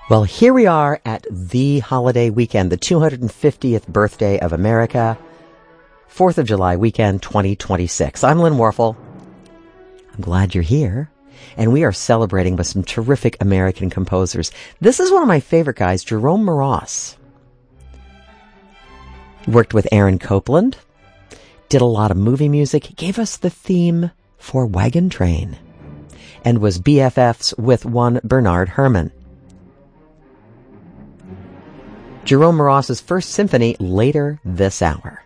Well, here we are at the holiday weekend, the 250th birthday of America, 4th of July weekend 2026. I'm Lynn Warfel. I'm glad you're here. And we are celebrating with some terrific American composers. This is one of my favorite guys, Jerome Moross. Worked with Aaron Copland, did a lot of movie music. He gave us the theme for Wagon Train and was BFFs with one Bernard Herrmann. Jerome Moross's First Symphony later this hour.